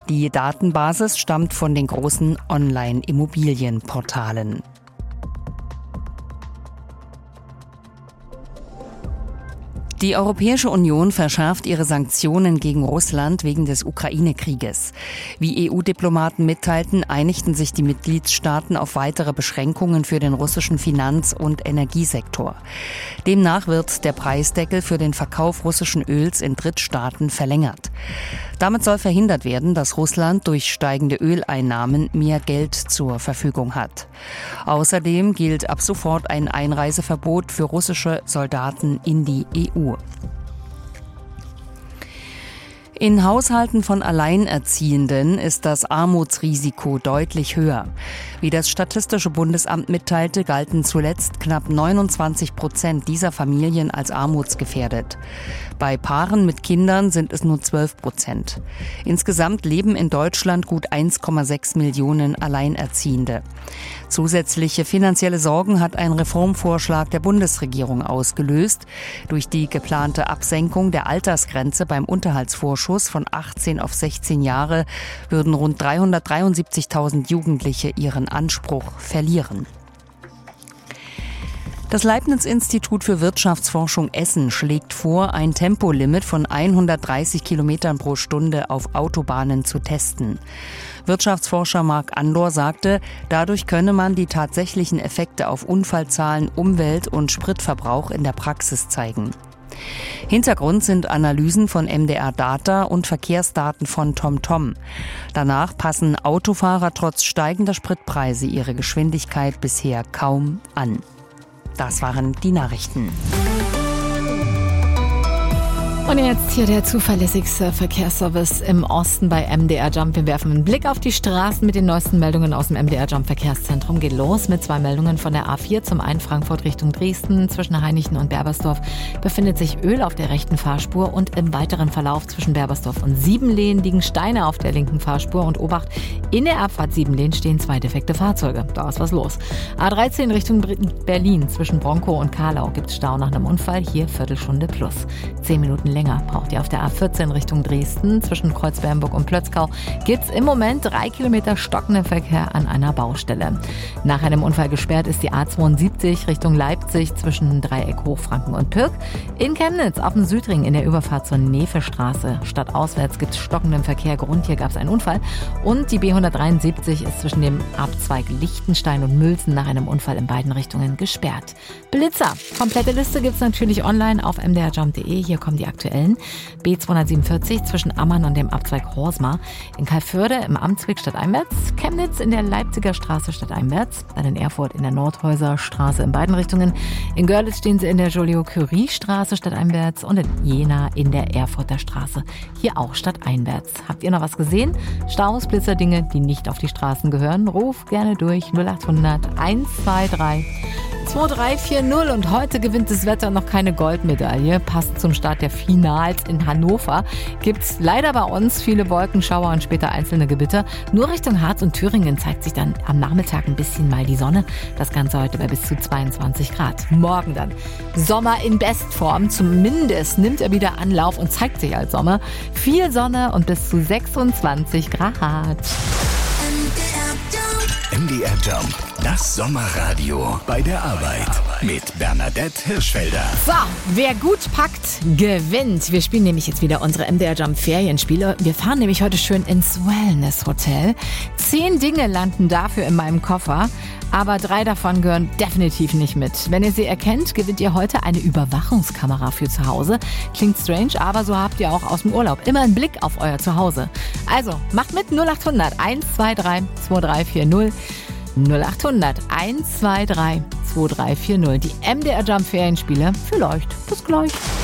Die Datenbasis stammt von den großen Online-Immobilienportalen. Die Europäische Union verschärft ihre Sanktionen gegen Russland wegen des Ukraine-Krieges. Wie EU-Diplomaten mitteilten, einigten sich die Mitgliedstaaten auf weitere Beschränkungen für den russischen Finanz- und Energiesektor. Demnach wird der Preisdeckel für den Verkauf russischen Öls in Drittstaaten verlängert. Damit soll verhindert werden, dass Russland durch steigende Öleinnahmen mehr Geld zur Verfügung hat. Außerdem gilt ab sofort ein Einreiseverbot für russische Soldaten in die EU. In Haushalten von Alleinerziehenden ist das Armutsrisiko deutlich höher. Wie das Statistische Bundesamt mitteilte, galten zuletzt knapp 29% dieser Familien als armutsgefährdet. Bei Paaren mit Kindern sind es nur 12%. Insgesamt leben in Deutschland gut 1,6 Millionen Alleinerziehende. Zusätzliche finanzielle Sorgen hat ein Reformvorschlag der Bundesregierung ausgelöst. Durch die geplante Absenkung der Altersgrenze beim Unterhaltsvorschuss von 18 auf 16 Jahre würden rund 373.000 Jugendliche ihren Anspruch verlieren. Das Leibniz-Institut für Wirtschaftsforschung Essen schlägt vor, ein Tempolimit von 130 Kilometern pro Stunde auf Autobahnen zu testen. Wirtschaftsforscher Marc Andor sagte, dadurch könne man die tatsächlichen Effekte auf Unfallzahlen, Umwelt- und Spritverbrauch in der Praxis zeigen. Hintergrund sind Analysen von MDR Data und Verkehrsdaten von TomTom. Danach passen Autofahrer trotz steigender Spritpreise ihre Geschwindigkeit bisher kaum an. Das waren die Nachrichten. Und jetzt hier der zuverlässigste Verkehrsservice im Osten bei MDR Jump. Wir werfen einen Blick auf die Straßen mit den neuesten Meldungen aus dem MDR Jump Verkehrszentrum. Geht los mit 2 Meldungen von der A4. Zum einen Frankfurt Richtung Dresden. Zwischen Hainichen und Berbersdorf befindet sich Öl auf der rechten Fahrspur. Und im weiteren Verlauf zwischen Berbersdorf und Siebenlehn liegen Steine auf der linken Fahrspur. Und Obacht, in der Abfahrt Siebenlehn stehen 2 defekte Fahrzeuge. Da ist was los. A13 Richtung Berlin. Zwischen Bronkow und Karlau gibt es Stau nach einem Unfall. Hier Viertelstunde plus. 10 Minuten länger braucht ihr auf der A14 Richtung Dresden. Zwischen Kreuzbernburg und Plötzkau gibt es im Moment 3 Kilometer stockenden Verkehr an einer Baustelle. Nach einem Unfall gesperrt ist die A72 Richtung Leipzig zwischen Dreieck Hochfranken und Pirk. In Chemnitz auf dem Südring in der Überfahrt zur Nevestraße. Stadtauswärts gibt es stockenden Verkehr. Grund, hier gab es einen Unfall. Und die B173 ist zwischen dem Abzweig Lichtenstein und Mülsen nach einem Unfall in beiden Richtungen gesperrt. Blitzer. Komplette Liste gibt es natürlich online auf mdrjump.de. Hier kommen die aktuellen. B247 zwischen Ammann und dem Abzweig Horsmar. In Calförde im Amtsweg stadteinwärts. Chemnitz in der Leipziger Straße stadteinwärts. Dann in Erfurt in der Nordhäuser Straße in beiden Richtungen. In Görlitz stehen sie in der Joliot-Curie-Straße stadteinwärts. Und in Jena in der Erfurter Straße. Hier auch stadteinwärts. Habt ihr noch was gesehen? Staus, Blitzer, Dinge, die nicht auf die Straßen gehören? Ruft gerne durch 0800 123 2340. Und heute gewinnt das Wetter noch keine Goldmedaille. Passend zum Start der Finals in Hannover gibt's leider bei uns viele Wolkenschauer und später einzelne Gewitter. Nur Richtung Harz und Thüringen zeigt sich dann am Nachmittag ein bisschen mal die Sonne. Das Ganze heute bei bis zu 22 Grad. Morgen dann Sommer in Bestform. Zumindest nimmt er wieder Anlauf und zeigt sich als Sommer. Viel Sonne und bis zu 26 Grad. MDR Jump, das Sommerradio bei der Arbeit mit Bernadette Hirschfelder. So, wer gut packt, gewinnt. Wir spielen nämlich jetzt wieder unsere MDR Jump Ferienspiele. Wir fahren nämlich heute schön ins Wellness Hotel. 10 Dinge landen dafür in meinem Koffer, aber 3 davon gehören definitiv nicht mit. Wenn ihr sie erkennt, gewinnt ihr heute eine Überwachungskamera für zu Hause. Klingt strange, aber so habt ihr auch aus dem Urlaub immer einen Blick auf euer Zuhause. Also, macht mit 0800 123 2340. 0800 123 2340. Die MDR Jump Ferienspiele. Vielleicht. Bis gleich.